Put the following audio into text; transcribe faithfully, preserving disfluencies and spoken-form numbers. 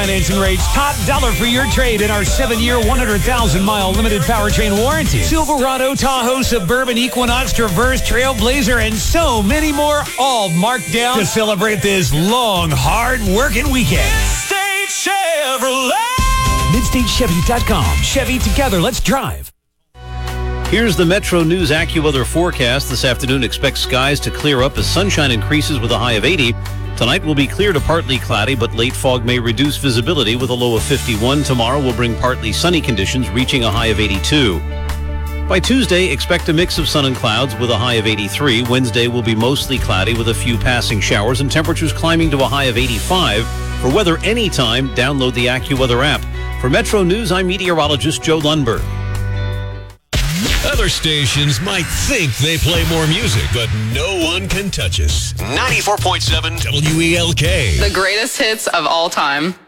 financing rates. Top dollar for your trade in our seven-year, one hundred thousand mile limited powertrain warranty. Silverado, Tahoe, Suburban, Equinox, Traverse, Trailblazer, and so many more, all marked down to celebrate this long, hard-working weekend. Midstate Chevrolet. Midstate Chevy dot com. Chevy, together, let's drive. Here's the Metro News AccuWeather forecast. This afternoon, expect skies to clear up as sunshine increases with a high of eighty. Tonight will be clear to partly cloudy, but late fog may reduce visibility with a low of fifty-one. Tomorrow will bring partly sunny conditions, reaching a high of eighty-two. By Tuesday, expect a mix of sun and clouds with a high of eighty-three. Wednesday will be mostly cloudy with a few passing showers and temperatures climbing to a high of eighty-five. For weather anytime, download the AccuWeather app. For Metro News, I'm meteorologist Joe Lundberg. Other stations might think they play more music, but no one can touch us. ninety-four point seven W E L K. The greatest hits of all time.